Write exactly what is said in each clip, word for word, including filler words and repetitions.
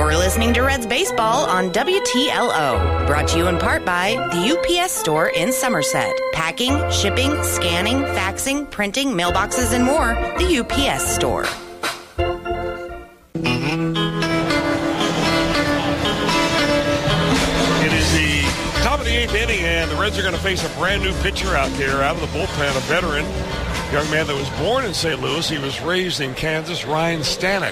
You're listening to Reds Baseball on W T L O. Brought to you in part by the U P S Store in Somerset. Packing, shipping, scanning, faxing, printing, mailboxes, and more. The U P S Store. It is the top of the eighth inning, and the Reds are going to face a brand new pitcher out there, out of the bullpen, a veteran, young man that was born in Saint Louis. He was raised in Kansas, Ryan Stanek.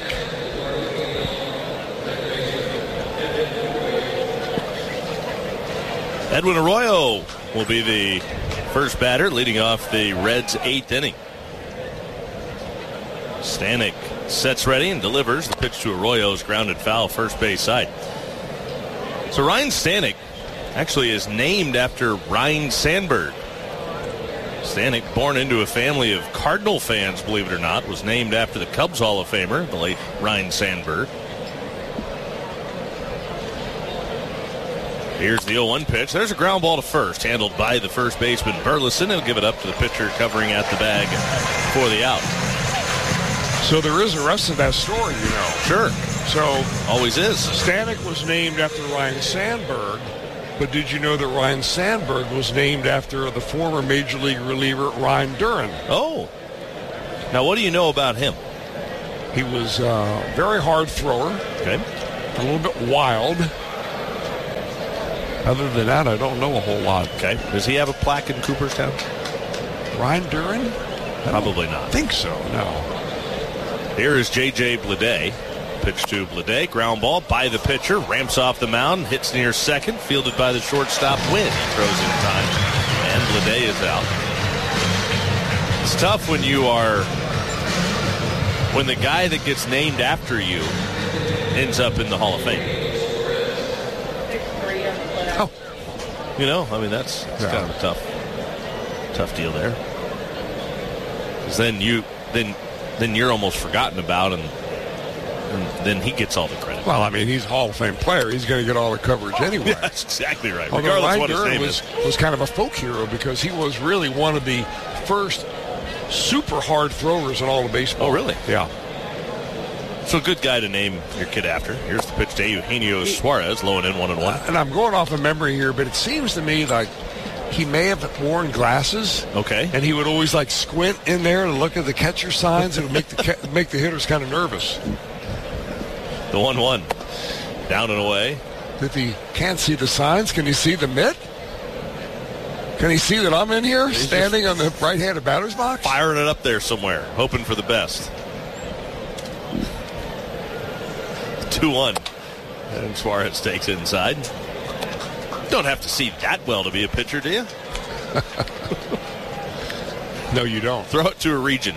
Edwin Arroyo will be the first batter, leading off the Reds' eighth inning. Stanek sets ready and delivers. The pitch to Arroyo's grounded foul, first base side. So Ryan Stanek actually is named after Ryne Sandberg. Stanek, born into a family of Cardinal fans, believe it or not, was named after the Cubs Hall of Famer, the late Ryne Sandberg. Here's the oh one pitch. There's a ground ball to first, handled by the first baseman, Burleson. He'll give it up to the pitcher covering at the bag for the out. So there is a rest of that story, you know. Sure. So always is. Stanek was named after Ryne Sandberg, but did you know that Ryne Sandberg was named after the former Major League reliever Ryan Duran? Oh. Now, what do you know about him? He was a very hard thrower. Okay. A little bit wild. Other than that, I don't know a whole lot. Okay. Does he have a plaque in Cooperstown? Ryan Duran? Probably not. I think so, no. Here is J J Bleday. Pitch to Bleday. Ground ball by the pitcher. Ramps off the mound. Hits near second. Fielded by the shortstop. Wynn throws in time. And Bleday is out. It's tough when you are... when the guy that gets named after you ends up in the Hall of Fame. Oh. You know, I mean, that's, that's yeah. kind of a tough, tough deal there. Because then you, then, then you're almost forgotten about, and, and then he gets all the credit. Well, I mean, he's a Hall of Fame player. He's going to get all the coverage anyway. Yeah, that's exactly right. Although regardless Ryan of what his Duran name was, is. was kind of a folk hero because he was really one of the first super hard throwers in all of baseball. Oh, really? Yeah. So good guy to name your kid after. Here's the pitch to Eugenio Suarez, low and in, one and one. Uh, and I'm going off of memory here, but it seems to me like he may have worn glasses. Okay. And he would always like squint in there and look at the catcher signs. It would make the ca- make the hitters kind of nervous. The one one, down and away. If he can't see the signs, can he see the mitt? Can he see that I'm in here, He's standing on the right-handed batter's box? Firing it up there somewhere, hoping for the best. two one. And Suarez takes it inside. Don't have to see that well to be a pitcher, do you? No, you don't. Throw it to a region.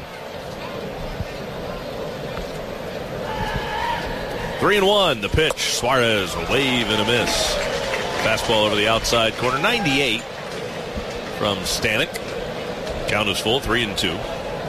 Three and one. The pitch. Suarez, a wave and a miss. Fastball over the outside corner. ninety-eight from Stanek. Count is full. Three and two.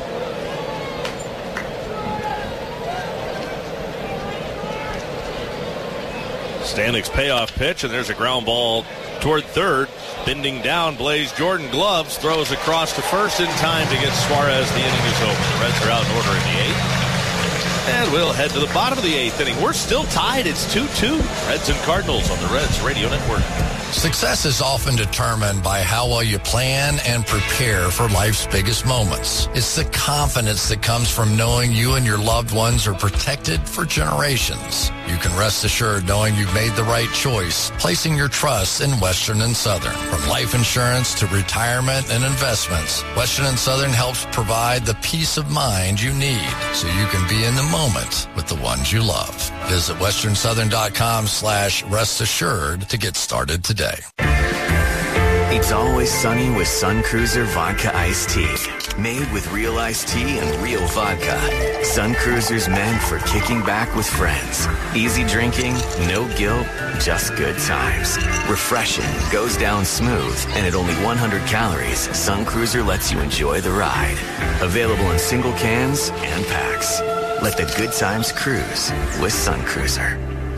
Stanek's payoff pitch, and there's a ground ball toward third. Bending down, Blaze Jordan gloves, throws across to first in time to get Suarez. The inning is over. The Reds are out in order in the eighth. And we'll head to the bottom of the eighth inning. We're still tied. It's two two. Reds and Cardinals on the Reds Radio Network. Success is often determined by how well you plan and prepare for life's biggest moments. It's the confidence that comes from knowing you and your loved ones are protected for generations. You can rest assured knowing you've made the right choice, placing your trust in Western and Southern. From life insurance to retirement and investments, Western and Southern helps provide the peace of mind you need so you can be in the moment with the ones you love. Visit western southern dot com slash rest assured to get started today. It's always sunny with Sun Cruiser Vodka Iced Tea. Made with real iced tea and real vodka. Sun Cruiser's meant for kicking back with friends. Easy drinking, no guilt, just good times. Refreshing, goes down smooth, and at only one hundred calories, Sun Cruiser lets you enjoy the ride. Available in single cans and packs. Let the good times cruise with Sun Cruiser.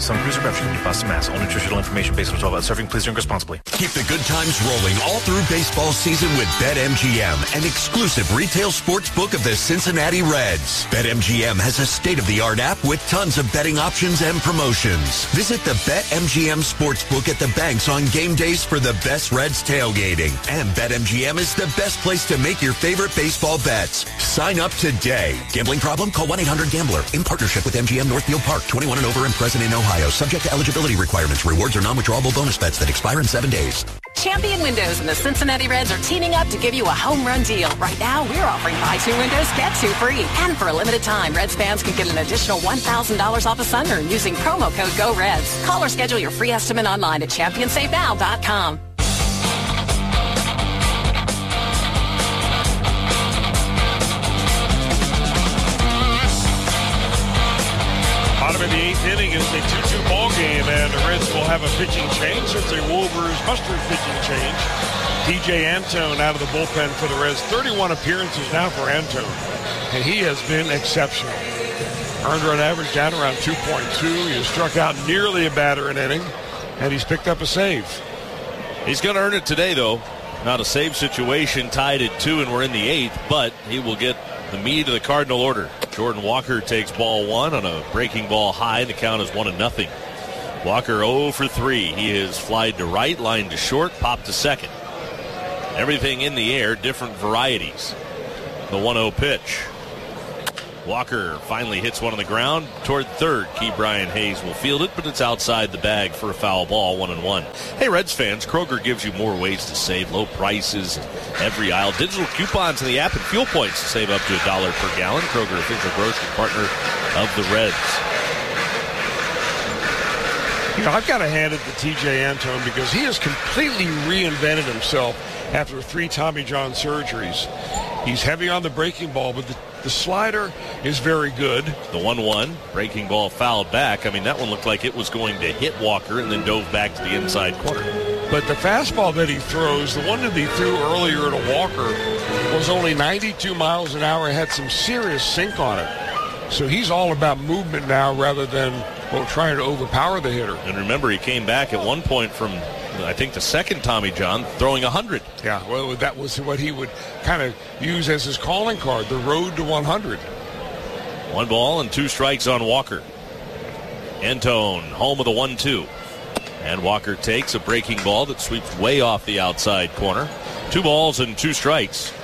Sun Cruiser Beverage Company, Boston, Mass. All nutritional information based on twelve ounce serving. Please drink responsibly. Keep the good times rolling all through baseball season with BetMGM, an exclusive retail sports book of the Cincinnati Reds. BetMGM has a state-of-the-art app with tons of betting options and promotions. Visit the BetMGM Sportsbook at the banks on game days for the best Reds tailgating. And BetMGM is the best place to make your favorite baseball bets. Sign up today. Gambling problem? Call one eight hundred gambler. In partnership with M G M Northfield Park. twenty-one and over and present in Ohio. Subject to eligibility requirements. Rewards are non-withdrawable bonus bets that expire in seven days. Champion Windows and the Cincinnati Reds are teaming up to give you a home run deal. Right now, we're offering buy two windows, get two free. And for a limited time, Reds fans can get an additional one thousand dollars off a sunroom using promo code GOREDS. Call or schedule your free estimate online at champion save now dot com. Bottom of the eighth inning is a two two ball game, and the Reds will have a pitching change. It's a Wolvers mustard pitching change. T J Antone out of the bullpen for the Reds. thirty-one appearances now for Antone, and he has been exceptional. Earned run average down around two point two. He has struck out nearly a batter an inning, and he's picked up a save. He's going to earn it today, though. Not a save situation, tied at two, and we're in the eighth, but he will get the meat of the Cardinal order. Jordan Walker takes ball one on a breaking ball high. The count is one and nothing. Walker oh for three. He is flied to right, lined to short, popped to second. Everything in the air, different varieties. The one oh pitch. Walker finally hits one on the ground toward third. Key Brian Hayes will field it, but it's outside the bag for a foul ball, one and one. Hey, Reds fans, Kroger gives you more ways to save. Low prices in every aisle. Digital coupons in the app and fuel points to save up to a dollar per gallon. Kroger, official grocery partner of the Reds. You know, I've got to hand it to T J Antone because he has completely reinvented himself after three Tommy John surgeries. He's heavy on the breaking ball, but the, the slider is very good. The one one, breaking ball fouled back. I mean, that one looked like it was going to hit Walker and then dove back to the inside corner. But the fastball that he throws, the one that he threw earlier to Walker, was only ninety-two miles an hour and had some serious sink on it. So he's all about movement now rather than, well, trying to overpower the hitter. And remember, he came back at one point from, I think, the second Tommy John, throwing one hundred. Yeah, well, that was what he would kind of use as his calling card, the road to one hundred. One ball and two strikes on Walker. Antone, home of the one two. And Walker takes a breaking ball that sweeps way off the outside corner. Two balls and two strikes.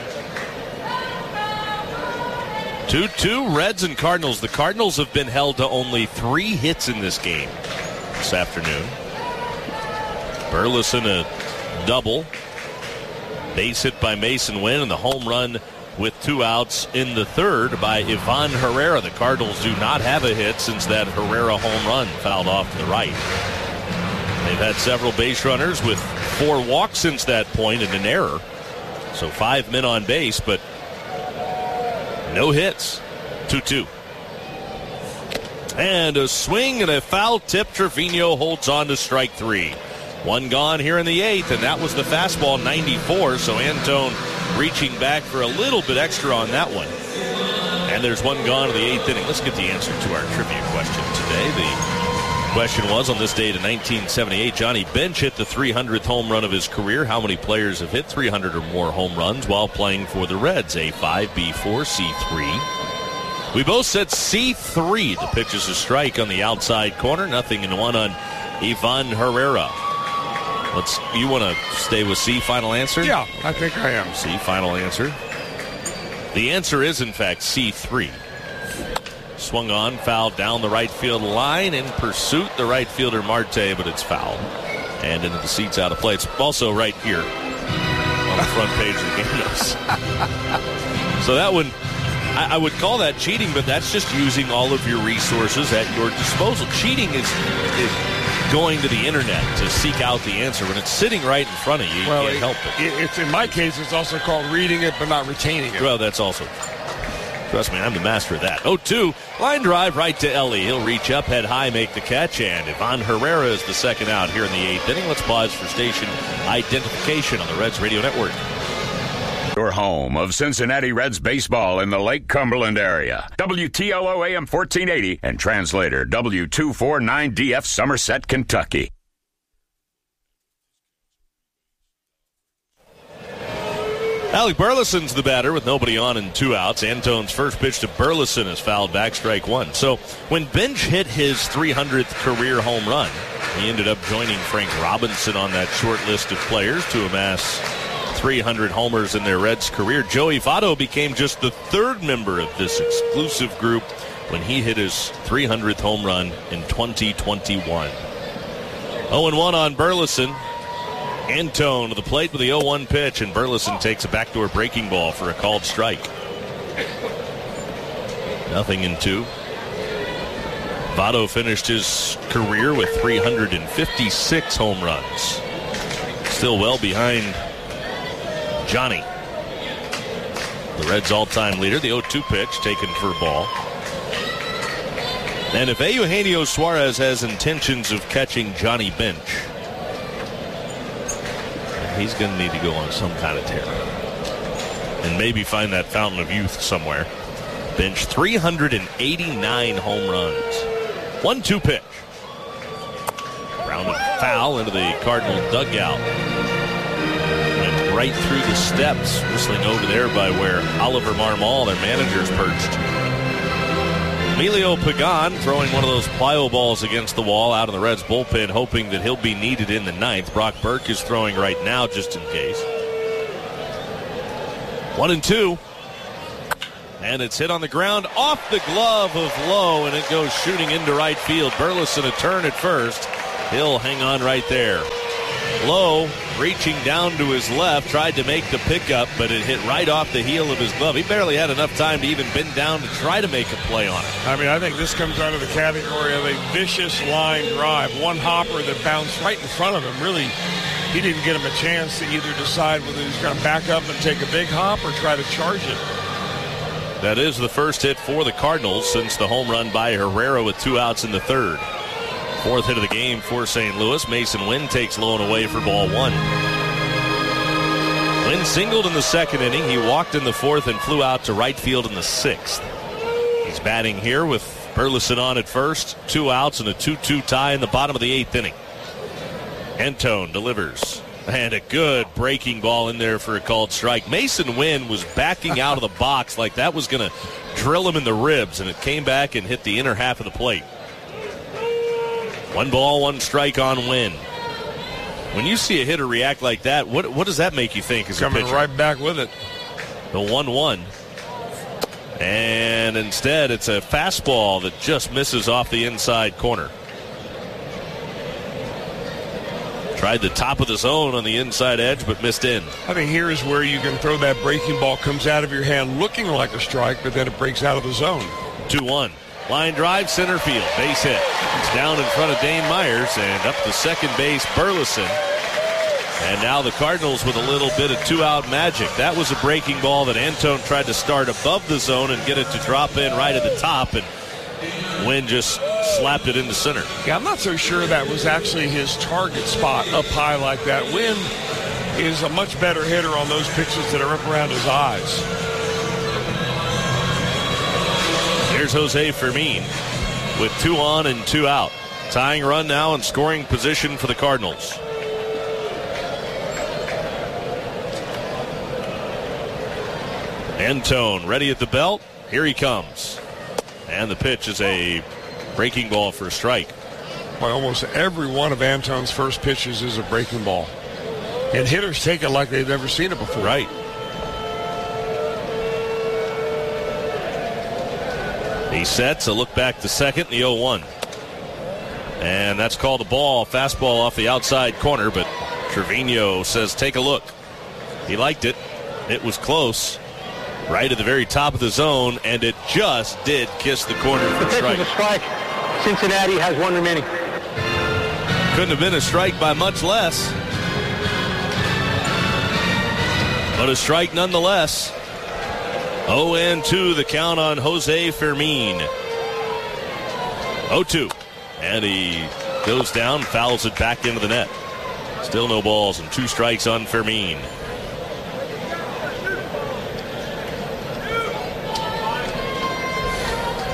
two two, Reds and Cardinals. The Cardinals have been held to only three hits in this game this afternoon. Burleson a double. Base hit by Mason Wynn, and the home run with two outs in the third by Ivan Herrera. The Cardinals do not have a hit since that Herrera home run fouled off to the right. They've had several base runners with four walks since that point and an error. So five men on base, but no hits. two two. And a swing and a foul tip. Trevino holds on to strike three. One gone here in the eighth, and that was the fastball, ninety-four. So Antone reaching back for a little bit extra on that one. And there's one gone in the eighth inning. Let's get the answer to our trivia question today. The question was, on this date in nineteen seventy-eight, Johnny Bench hit the three hundredth home run of his career. How many players have hit three hundred or more home runs while playing for the Reds? A five, B four, C three. We both said C three. The pitch is a strike on the outside corner. Nothing in one on Ivan Herrera. Let's. You want to stay with C, final answer? Yeah, I think I am. C, final answer. The answer is, in fact, C three. Swung on, fouled down the right field line. In pursuit, the right fielder Marte, but it's foul. And into the seats, out of play. It's also right here on the front page of the game notes. So that one, I, I would call that cheating, but that's just using all of your resources at your disposal. Cheating is, is going to the internet to seek out the answer. When it's sitting right in front of you, you well, can't it, help it. It's, in my case, it's also called reading it but not retaining it. Well, that's also... Trust me, I'm the master of that. oh two, line drive right to Ellie. He'll reach up, head high, make the catch, and Ivan Herrera is the second out here in the eighth inning. Let's pause for station identification on the Reds Radio Network. Your home of Cincinnati Reds baseball in the Lake Cumberland area. W T L O A M fourteen eighty and translator W two forty-nine D F Somerset, Kentucky. Alec Burleson's the batter with nobody on and two outs. Antone's first pitch to Burleson is fouled back, strike one. So when Bench hit his three hundredth career home run, he ended up joining Frank Robinson on that short list of players to amass three hundred homers in their Reds career. Joey Votto became just the third member of this exclusive group when he hit his three hundredth home run in twenty twenty-one. oh and one on Burleson. Antone to the plate with the oh one pitch, and Burleson takes a backdoor breaking ball for a called strike. Nothing in two. Votto finished his career with three hundred fifty-six home runs. Still well behind Johnny, the Reds' all-time leader. The oh two pitch taken for a ball. And if Eugenio Suarez has intentions of catching Johnny Bench, he's going to need to go on some kind of tear and maybe find that fountain of youth somewhere. Bench three hundred eighty-nine home runs. one two pitch. Rounded foul into the Cardinal dugout. Went right through the steps, whistling over there by where Oliver Marmol, their manager, is perched. Emilio Pagan throwing one of those plyo balls against the wall out of the Reds bullpen, hoping that he'll be needed in the ninth. Brock Burke is throwing right now just in case. One and two. And it's hit on the ground off the glove of Lowe, and it goes shooting into right field. Burleson a turn at first. He'll hang on right there. Lowe reaching down to his left, tried to make the pickup, but it hit right off the heel of his glove. He barely had enough time to even bend down to try to make a play on it. I mean, I think this comes out of the category of a vicious line drive. One hopper that bounced right in front of him. Really, he didn't get him a chance to either decide whether he was going to back up and take a big hop or try to charge it. That is the first hit for the Cardinals since the home run by Herrera with two outs in the third. Fourth hit of the game for Saint Louis. Mason Wynn takes low and away for ball one. Wynn singled in the second inning. He walked in the fourth and flew out to right field in the sixth. He's batting here with Burleson on at first. Two outs and a two two tie in the bottom of the eighth inning. Antone delivers. And a good breaking ball in there for a called strike. Mason Wynn was backing out of the box like that was going to drill him in the ribs, and it came back and hit the inner half of the plate. One ball, one strike on Wynn. When you see a hitter react like that, what what does that make you think as a pitcher? Coming right back with it. The one one. And instead, it's a fastball that just misses off the inside corner. Tried the top of the zone on the inside edge, but missed in. I think here is where you can throw that breaking ball, comes out of your hand looking like a strike, but then it breaks out of the zone. two one. Line drive, center field, base hit. It's down in front of Dane Myers, and up to second base, Burleson. And now the Cardinals with a little bit of two-out magic. That was a breaking ball that Antone tried to start above the zone and get it to drop in right at the top, and Wynn just slapped it into center. Yeah, I'm not so sure that was actually his target spot up high like that. Wynn is a much better hitter on those pitches that are up around his eyes. Here's Jose Fermin with two on and two out. Tying run now in scoring position for the Cardinals. Antone ready at the belt. Here he comes. And the pitch is a breaking ball for a strike. Well, almost every one of Antone's first pitches is a breaking ball. And hitters take it like they've never seen it before. Right. He sets a look back to second, the oh one. And that's called a ball, fastball off the outside corner, but Trevino says take a look. He liked it. It was close. Right at the very top of the zone, and it just did kiss the corner for a strike. The strike. Cincinnati has one remaining. Couldn't have been a strike by much less. But a strike nonetheless. oh and two the count on Jose Fermin. oh two. And he goes down, fouls it back into the net. Still no balls and two strikes on Fermin.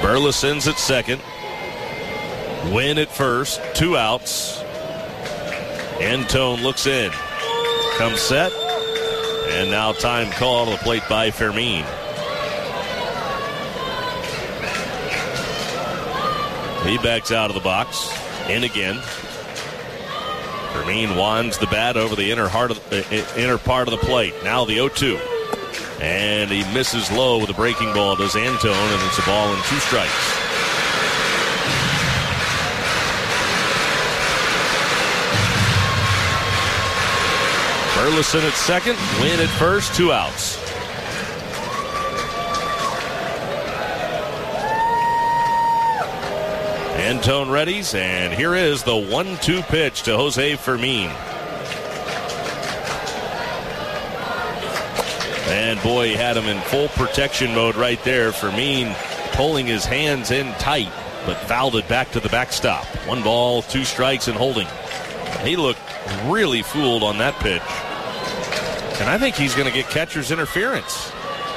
Burleson's at second. Wynn at first. Two outs. Antone looks in. Comes set. And now time call to the plate by Fermin. He backs out of the box. In again. Fermin wands the bat over the inner heart of the, uh, inner part of the plate. Now the oh two. And he misses low with a breaking ball. Does Antone, and it's a ball and two strikes. Burleson at second, Wynn at first, two outs. Antone readies, and here is the one two pitch to Jose Fermin. And boy, he had him in full protection mode right there. Fermin pulling his hands in tight, but fouled it back to the backstop. One ball, two strikes, and holding. He looked really fooled on that pitch. And I think he's going to get catcher's interference.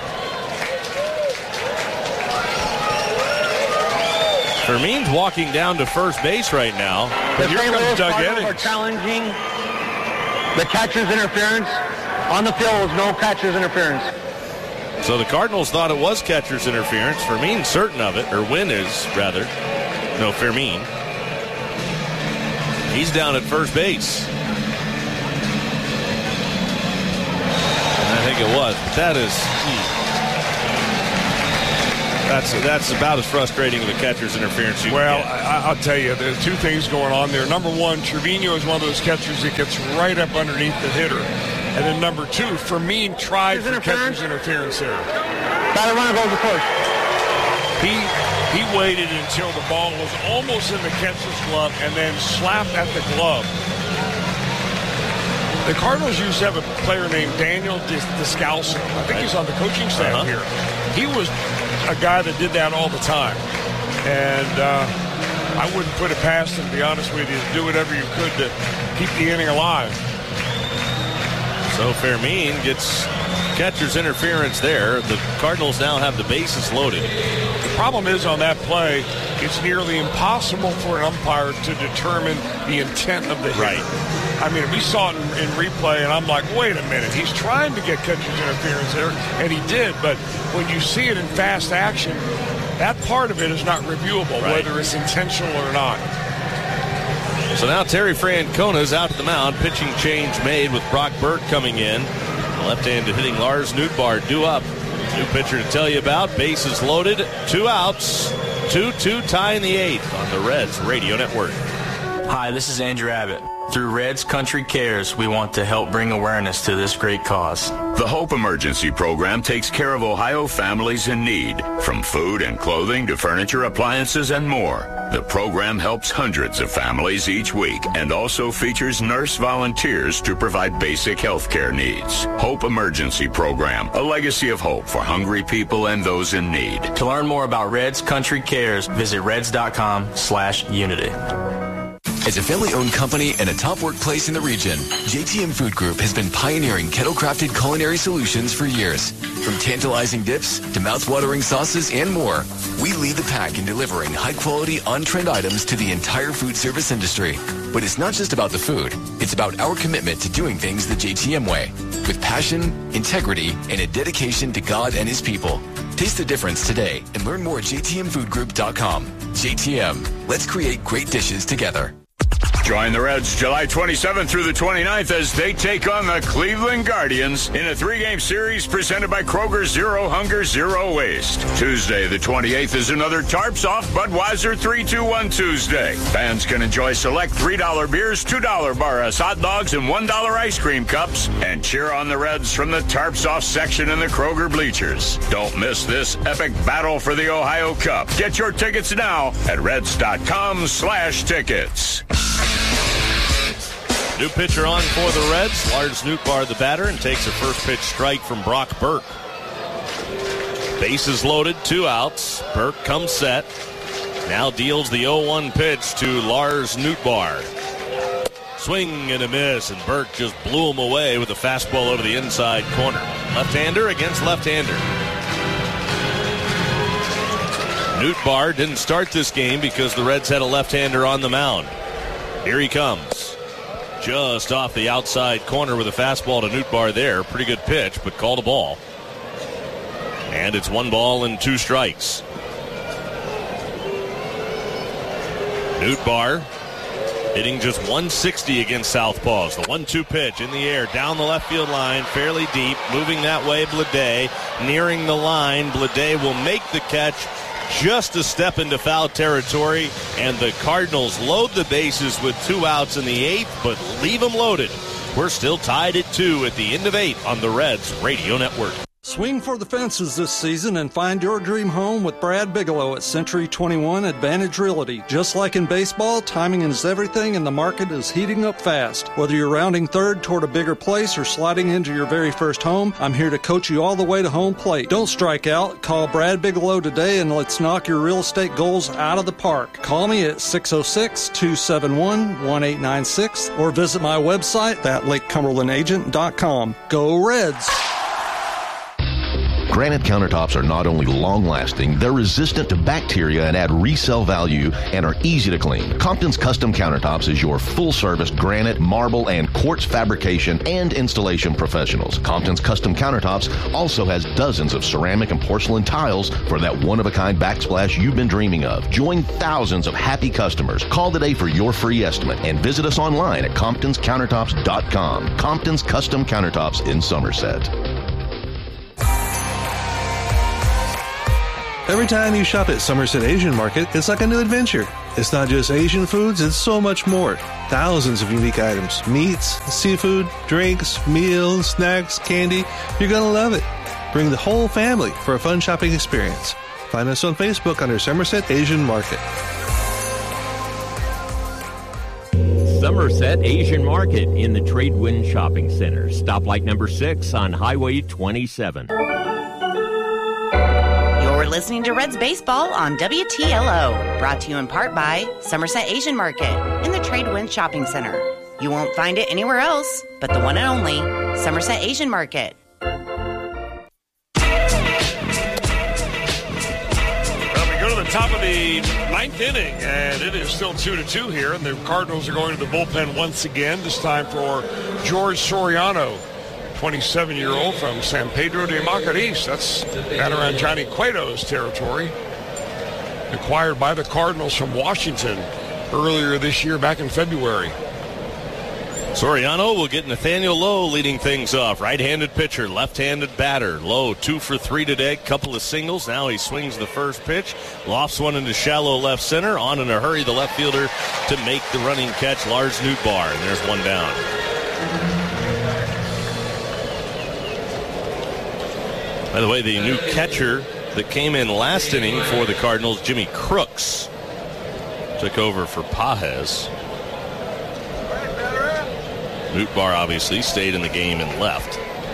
Fermin's walking down to first base right now. The Here Saint comes Louis Doug Cardinals are Eddings. challenging the catcher's interference. On the field was no catcher's interference. So the Cardinals thought it was catcher's interference. Fermin's certain of it, or Wynn is, rather. No, Fermin. He's down at first base. And I think it was. But that is... That's that's about as frustrating of a catcher's interference you Well, can get. I, I'll tell you, there's two things going on there. Number one, Trevino is one of those catchers that gets right up underneath the hitter. And then number two, Fermin tried for catcher's interference there. Batter runner goes to first. He he waited until the ball was almost in the catcher's glove and then slapped at the glove. The Cardinals used to have a player named Daniel Descalso. I think he's on the coaching staff Uh-huh. here. He was a guy that did that all the time. And uh, I wouldn't put it past him, to be honest with you, to do whatever you could to keep the inning alive. So Fermin gets catcher's interference there. The Cardinals now have the bases loaded. The problem is on that play, it's nearly impossible for an umpire to determine the intent of the hitter. Right. I mean, we saw it in, in replay, and I'm like, wait a minute. He's trying to get catcher's interference there, and he did. But when you see it in fast action, that part of it is not reviewable, Right. whether it's intentional or not. So now Terry Francona's out to the mound. Pitching change made with Brock Burke coming in. The left-handed hitting Lars Nootbaar due up. New pitcher to tell you about. Bases loaded. Two outs. two two tie in the eighth on the Reds Radio Network. Hi, this is Andrew Abbott. Through Reds Country Cares, we want to help bring awareness to this great cause. The Hope Emergency Program takes care of Ohio families in need, from food and clothing to furniture, appliances, and more. The program helps hundreds of families each week and also features nurse volunteers to provide basic health care needs. Hope Emergency Program, a legacy of hope for hungry people and those in need. To learn more about Reds Country Cares, visit reds.com slash unity. As a family-owned company and a top workplace in the region, J T M Food Group has been pioneering kettle-crafted culinary solutions for years. From tantalizing dips to mouth-watering sauces and more, we lead the pack in delivering high-quality, on-trend items to the entire food service industry. But it's not just about the food. It's about our commitment to doing things the J T M way, with passion, integrity, and a dedication to God and His people. Taste the difference today and learn more at j t m food group dot com. J T M, let's create great dishes together. Join the Reds July twenty-seventh through the twenty-ninth as they take on the Cleveland Guardians in a three-game series presented by Kroger Zero Hunger, Zero Waste. Tuesday the twenty-eighth is another Tarps Off Budweiser three two one Tuesday. Fans can enjoy select three dollar beers, two dollar Barras hot dogs, and one dollar ice cream cups, and cheer on the Reds from the Tarps Off section in the Kroger bleachers. Don't miss this epic battle for the Ohio Cup. Get your tickets now at reds.com slash tickets. New pitcher on for the Reds. Lars Nootbaar, the batter, and takes a first pitch strike from Brock Burke. Bases loaded, two outs. Burke comes set. Now deals the oh one pitch to Lars Nootbaar. Swing and a miss, and Burke just blew him away with a fastball over the inside corner. Left-hander against left-hander. Nootbaar didn't start this game because the Reds had a left-hander on the mound. Here he comes. Just off the outside corner with a fastball to Nootbaar there. Pretty good pitch, but called a ball. And it's one ball and two strikes. Nootbaar hitting just one sixty against Southpaws. The one two pitch in the air, down the left field line, fairly deep. Moving that way, Bleday. Nearing the line, Bleday will make the catch. Just a step into foul territory, and the Cardinals load the bases with two outs in the eighth, but leave them loaded. We're still tied at two at the end of eight on the Reds Radio Network. Swing for the fences this season and find your dream home with Brad Bigelow at Century twenty-one Advantage Realty. Just like in baseball, timing is everything and the market is heating up fast. Whether you're rounding third toward a bigger place or sliding into your very first home, I'm here to coach you all the way to home plate. Don't strike out. Call Brad Bigelow today and let's knock your real estate goals out of the park. Call me at six oh six, two seven one, one eight nine six or visit my website at lake cumberland agent dot com. Go Reds! Granite countertops are not only long-lasting, they're resistant to bacteria and add resale value and are easy to clean. Compton's Custom Countertops is your full-service granite, marble, and quartz fabrication and installation professionals. Compton's Custom Countertops also has dozens of ceramic and porcelain tiles for that one-of-a-kind backsplash you've been dreaming of. Join thousands of happy customers. Call today for your free estimate and visit us online at comptons countertops dot com. Compton's Custom Countertops in Somerset. Every time you shop at Somerset Asian Market, it's like a new adventure. It's not just Asian foods, it's so much more. Thousands of unique items, meats, seafood, drinks, meals, snacks, candy. You're going to love it. Bring the whole family for a fun shopping experience. Find us on Facebook under Somerset Asian Market. Somerset Asian Market in the Tradewin Shopping Center. Stoplight number six on Highway twenty-seven. You're listening to Reds Baseball on W T L O, brought to you in part by Somerset Asian Market in the Tradewin Shopping Center. You won't find it anywhere else but the one and only Somerset Asian Market. Well, we go to the top of the ninth inning, and it is still two to two here, and the Cardinals are going to the bullpen once again, this time for George Soriano. twenty-seven-year-old from San Pedro de Macorís. That's down around Johnny Cueto's territory. Acquired by the Cardinals from Washington earlier this year, back in February. Soriano will get Nathaniel Lowe leading things off. Right-handed pitcher, left-handed batter. Lowe two for three today, couple of singles. Now he swings the first pitch, lofts one into shallow left center. On in a hurry, the left fielder to make the running catch, Lars Nootbaar, and there's one down. By the way, the new catcher that came in last inning for the Cardinals, Jimmy Crooks, took over for Pages. Nootbaar obviously stayed in the game and left.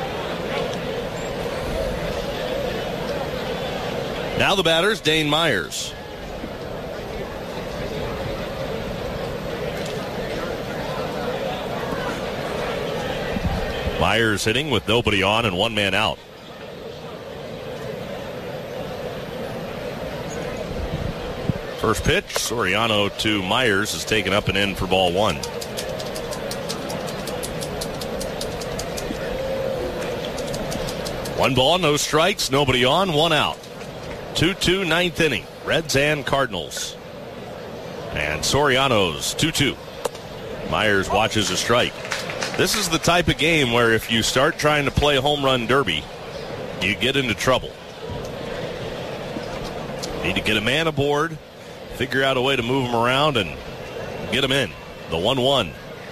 Now the batters, Dane Myers. Myers hitting with nobody on and one man out. First pitch, Soriano to Myers is taken up and in for ball one. One ball, no strikes, nobody on, one out. two two, ninth inning, Reds and Cardinals. And Soriano's two two. Myers watches a strike. This is the type of game where if you start trying to play home run derby, you get into trouble. Need to get a man aboard, figure out a way to move him around and get him in. The one one.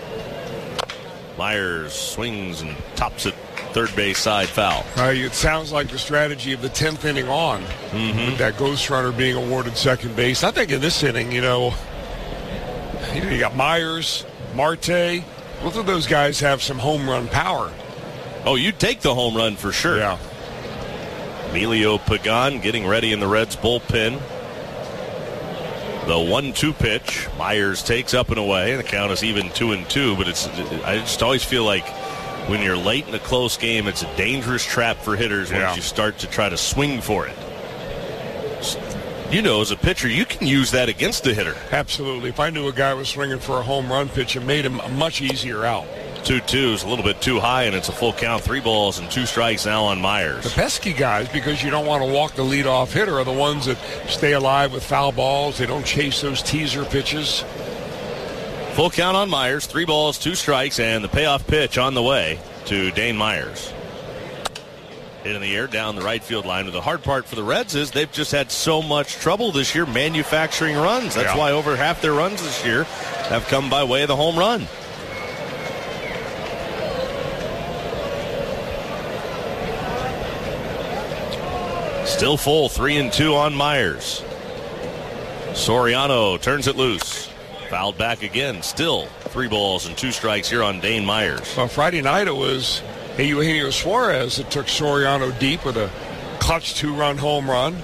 Myers swings and tops it third base side foul. Uh, it sounds like the strategy of the tenth inning on, mm-hmm. with that ghost runner being awarded second base. I think in this inning, you know, you, know, you got Myers, Marte. Both of those guys have some home run power. Oh, you'd take the home run for sure. Yeah. Emilio Pagan getting ready in the Reds bullpen. The one two pitch, Myers takes up and away. The count is even two and two, but it's I just always feel like when you're late in a close game, it's a dangerous trap for hitters yeah. once you start to try to swing for it. You know, as a pitcher, you can use that against the hitter. Absolutely. If I knew a guy was swinging for a home run pitch, it made him a much easier out. two two is a little bit too high, and it's a full count. Three balls and two strikes now on Myers. The pesky guys, because you don't want to walk the leadoff hitter, are the ones that stay alive with foul balls. They don't chase those teaser pitches. Full count on Myers. Three balls, two strikes, and the payoff pitch on the way to Dane Myers. Hit in the air down the right field line. The hard part for the Reds is they've just had so much trouble this year manufacturing runs. That's yeah. why over half their runs this year have come by way of the home run. Still full, three and two on Myers. Soriano turns it loose. Fouled back again. Still three balls and two strikes here on Dane Myers. Well, Friday night it was Eugenio Suarez that took Soriano deep with a clutch two-run home run.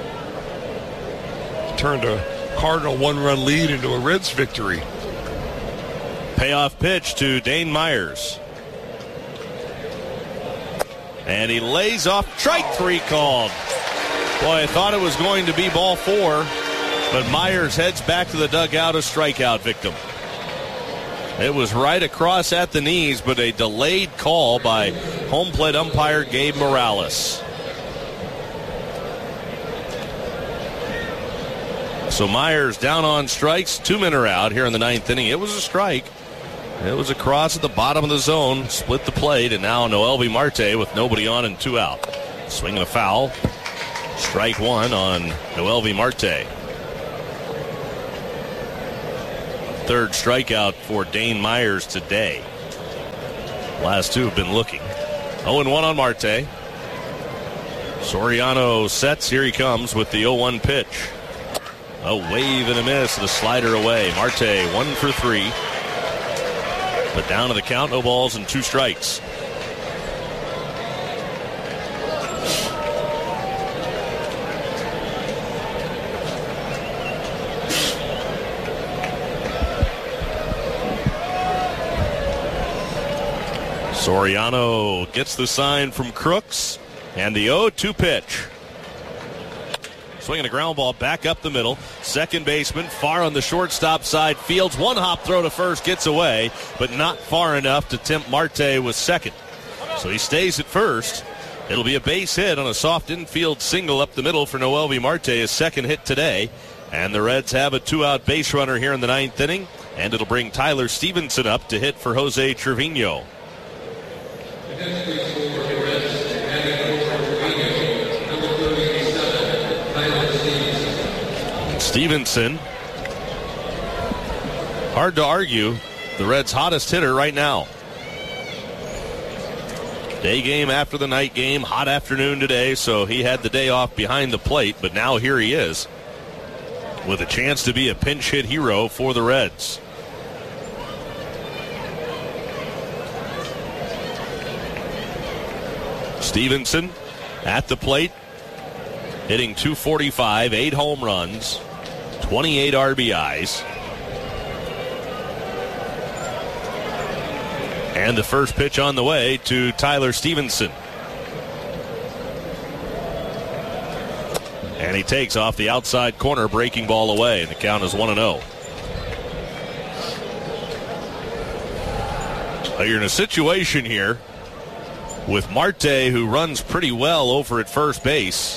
Turned a Cardinal one-run lead into a Reds victory. Payoff pitch to Dane Myers. And he lays off. Strike three called. Boy, I thought it was going to be ball four, but Myers heads back to the dugout, a strikeout victim. It was right across at the knees, but a delayed call by home plate umpire Gabe Morales. So Myers down on strikes. Two men are out here in the ninth inning. It was a strike. It was a cross at the bottom of the zone, split the plate, and now Noelvi Marte with nobody on and two out. Swinging a foul. Strike one on Noelvi Marte. Third strikeout for Dane Myers today. Last two have been looking. oh and one on Marte. Soriano sets. Here he comes with the oh one pitch. A wave and a miss. The slider away. Marte one for three. But down to the count. No balls and two strikes. Soriano gets the sign from Crooks, and the oh two pitch. Swinging a ground ball back up the middle. Second baseman far on the shortstop side. Fields one hop throw to first, gets away, but not far enough to tempt Marte with second. So he stays at first. It'll be a base hit on a soft infield single up the middle for Noelvi Marte, his second hit today. And the Reds have a two-out base runner here in the ninth inning, and it'll bring Tyler Stevenson up to hit for Jose Trevino. Stevenson, hard to argue, the Reds' hottest hitter right now. Day game after the night game, hot afternoon today, so he had the day off behind the plate, but now here he is with a chance to be a pinch hit hero for the Reds. Stevenson at the plate, hitting two forty-five, eight home runs, twenty-eight R B Is. And the first pitch on the way to Tyler Stevenson. And he takes off the outside corner, breaking ball away, and the count is one and oh. Well, you're in a situation here with Marte, who runs pretty well over at first base.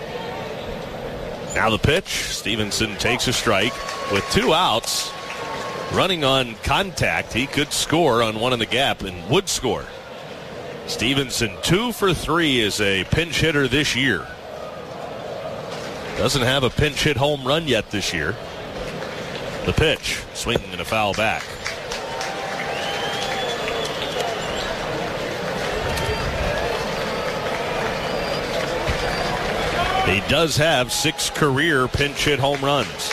Now the pitch. Stevenson takes a strike with two outs. Running on contact, he could score on one in the gap and would score. Stevenson two for three as a pinch hitter this year. Doesn't have a pinch hit home run yet this year. The pitch, swinging and a foul back. He does have six career pinch hit home runs.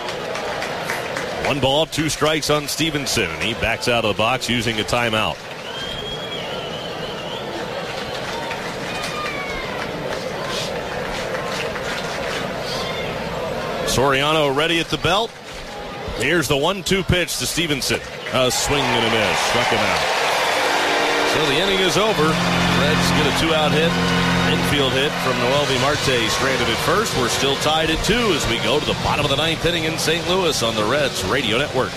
One ball, two strikes on Stevenson, and he backs out of the box using a timeout. Soriano ready at the belt. Here's the one two pitch to Stevenson. A swing and a miss. Struck him out. So the inning is over. Reds get a two-out hit, infield hit from Noelvi Marte, stranded at first. We're still tied at two as we go to the bottom of the ninth inning in Saint Louis on the Reds Radio Network.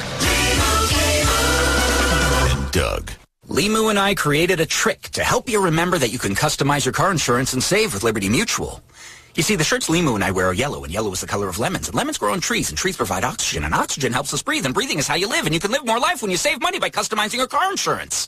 And Doug. Limu and I created a trick to help you remember that you can customize your car insurance and save with Liberty Mutual. You see, the shirts Limu and I wear are yellow, and yellow is the color of lemons. And lemons grow on trees, and trees provide oxygen, and oxygen helps us breathe, and breathing is how you live. And you can live more life when you save money by customizing your car insurance.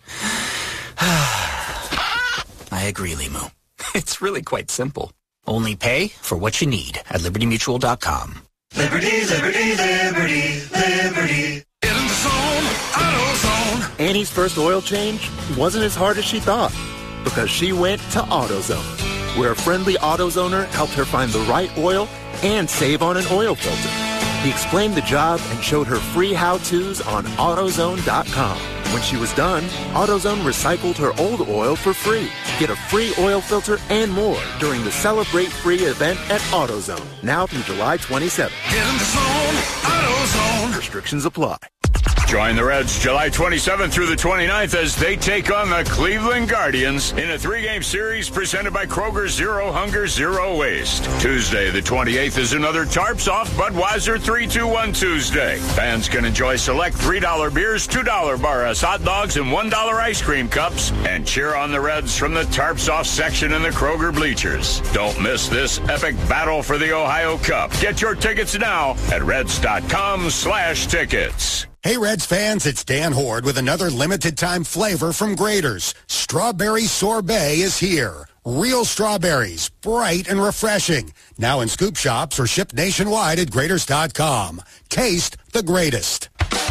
I agree, Limu. It's really quite simple. Only pay for what you need at liberty mutual dot com. Liberty, liberty, liberty, liberty. In the zone, AutoZone. Annie's first oil change wasn't as hard as she thought because she went to AutoZone, where a friendly AutoZoner helped her find the right oil and save on an oil filter. He explained the job and showed her free how-tos on AutoZone dot com. When she was done, AutoZone recycled her old oil for free. Get a free oil filter and more during the Celebrate Free event at AutoZone, now through July twenty-seventh. Get in the zone, AutoZone. Restrictions apply. Join the Reds July twenty-seventh through the twenty-ninth as they take on the Cleveland Guardians in a three-game series presented by Kroger Zero Hunger, Zero Waste. Tuesday, the twenty-eighth, is another Tarps Off Budweiser three two one Tuesday. Fans can enjoy select three dollar beers, two dollar Barras hot dogs, and one dollar ice cream cups, and cheer on the Reds from the Tarps Off section in the Kroger bleachers. Don't miss this epic battle for the Ohio Cup. Get your tickets now at reds.com slash tickets. Hey, Reds fans, it's Dan Horde with another limited-time flavor from Graeter's. Strawberry Sorbet is here. Real strawberries, bright and refreshing. Now in scoop shops or shipped nationwide at Graeters dot com. Taste the greatest.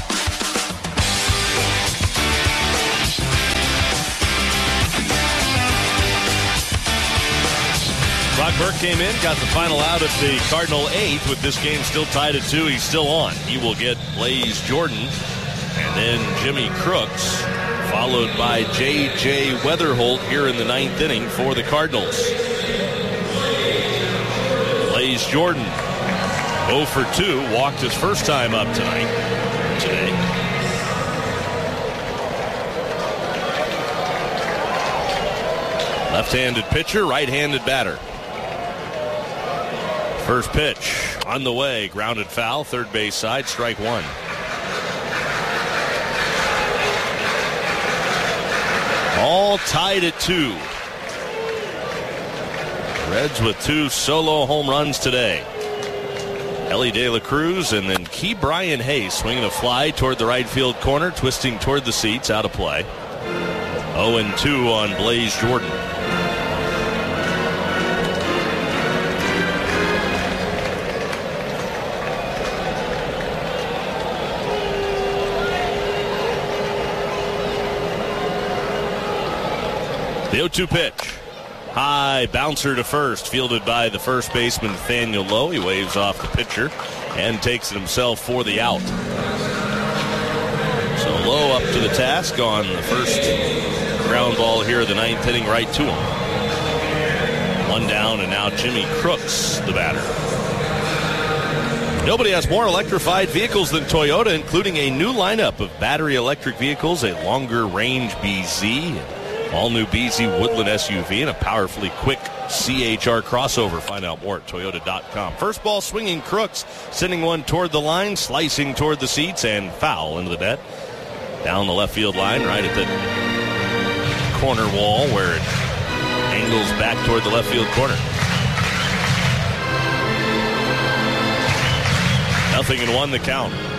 Brock Burke came in, got the final out of the Cardinal eighth. With this game still tied at two, he's still on. He will get Blaze Jordan and then Jimmy Crooks, followed by J J Weatherholt here in the ninth inning for the Cardinals. Blaze Jordan, oh for two, walked his first time up tonight, today. Left-handed pitcher, right-handed batter. First pitch on the way, grounded foul, third base side, strike one. All tied at two. Reds with two solo home runs today. Ellie De La Cruz and then Key Brian Hayes swinging a fly toward the right field corner, twisting toward the seats, out of play. oh and two on Blaze Jordan. The oh two pitch. High bouncer to first, fielded by the first baseman Nathaniel Lowe. He waves off the pitcher and takes it himself for the out. So Lowe up to the task on the first ground ball here of the ninth inning, right to him. One down, and now Jimmy Crooks, the batter. Nobody has more electrified vehicles than Toyota, including a new lineup of battery electric vehicles, a longer range B Z, all-new B Z Woodland S U V, and a powerfully quick C H R crossover. Find out more at toyota dot com. First ball swinging, Crooks sending one toward the line, slicing toward the seats, and foul into the net. Down the left field line, right at the corner wall where it angles back toward the left field corner. Nothing in one, the count.